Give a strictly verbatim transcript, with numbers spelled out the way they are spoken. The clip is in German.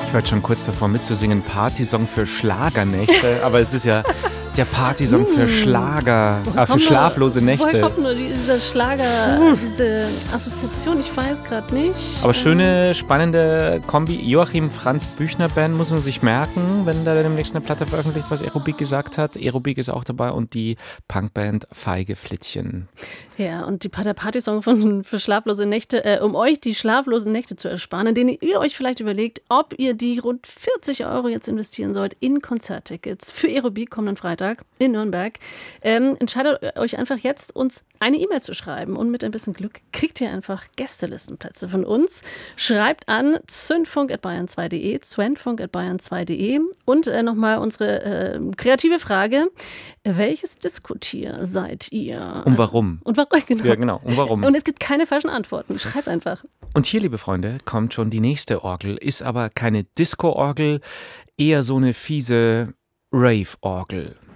Ich war jetzt schon kurz davor mitzusingen, Partysong für Schlagernächte, aber es ist ja der Partysong für Schlager, äh, für schlaflose Nächte. Woher kommt nur dieser Schlager, diese Assoziation? Ich weiß gerade nicht. Aber schöne, spannende Kombi. Joachim Franz Büchner Band muss man sich merken, wenn da demnächst eine Platte veröffentlicht, was Aerobik gesagt hat. Aerobik ist auch dabei und die Punkband Feige Flittchen. Ja, und die, der Partysong von, für schlaflose Nächte, äh, um euch die schlaflosen Nächte zu ersparen, in denen ihr euch vielleicht überlegt, ob ihr die rund vierzig Euro jetzt investieren sollt in Konzerttickets für Aerobik kommenden Freitag in Nürnberg. Ähm, entscheidet euch einfach jetzt, uns eine E-Mail zu schreiben und mit ein bisschen Glück kriegt ihr einfach Gästelistenplätze von uns. Schreibt an zündfunk at bayern zwei punkt de, zündfunk at bayern zwei punkt de und äh, nochmal unsere äh, kreative Frage. Welches Diskotier seid ihr? Und warum? Und warum? Genau. Ja, genau. Und warum? Und es gibt keine falschen Antworten. Schreibt einfach. Und hier, liebe Freunde, kommt schon die nächste Orgel. Ist aber keine Disco-Orgel, eher so eine fiese Rave-Orgel.